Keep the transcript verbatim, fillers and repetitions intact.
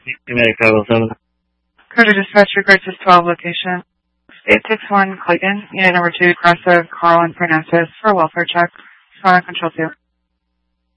United five oh seven. Carter Dispatch regards this twelve location. eight six one Clayton, unit number two, cross of Carl and Fernandez for welfare check. Respond on control two.